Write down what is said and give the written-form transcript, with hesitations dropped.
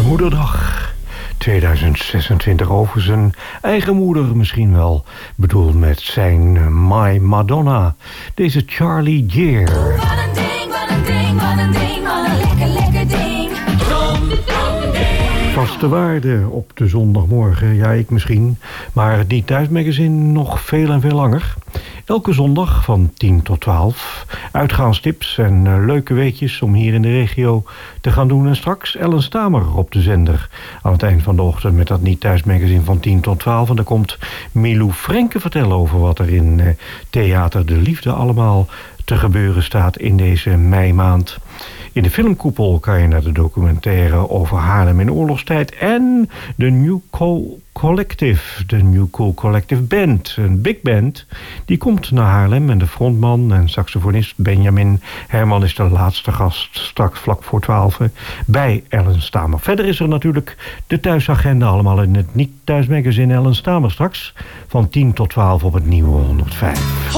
Moederdag 2026 over zijn eigen moeder misschien wel. Bedoeld met zijn My Madonna. Deze Charlie Geer. Wat een ding, wat een ding, wat een ding, wat een lekker, lekker ding. Vaste waarde op de zondagmorgen. Ja, ik misschien. Maar het Niet Thuis magazine nog veel en veel langer. Elke zondag van 10 tot 12. Uitgaanstips en leuke weetjes om hier in de regio te gaan doen. En straks Ellen Stamer op de zender. Aan het eind van de ochtend met dat Niet Thuis magazine van 10 tot 12. En dan komt Milou Frenke vertellen over wat er in Theater de Liefde allemaal te gebeuren staat in deze meimaand. In de filmkoepel kan je naar de documentaire over Haarlem in oorlogstijd en de New Cool Collective, de New Cool Collective Band, een big band, die komt naar Haarlem en de frontman en saxofonist Benjamin Herman is de laatste gast, straks vlak voor 12 bij Ellen Stamer. Verder is er natuurlijk de thuisagenda, allemaal in het Niet Thuis magazine Ellen Stamer straks van 10 tot 12 op het nieuwe 105.